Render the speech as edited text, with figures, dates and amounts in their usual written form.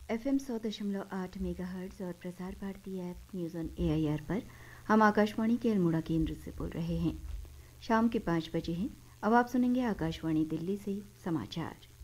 FM 100.8 megahertz और Prasar Bharati app news on AIR पर हम आकाशवाणी के अल्मोड़ा केंद्र से बोल रहे हैं। शाम के 5 बजे हैं। अब आप सुनेंगे आकाशवाणी दिल्ली से समाचार।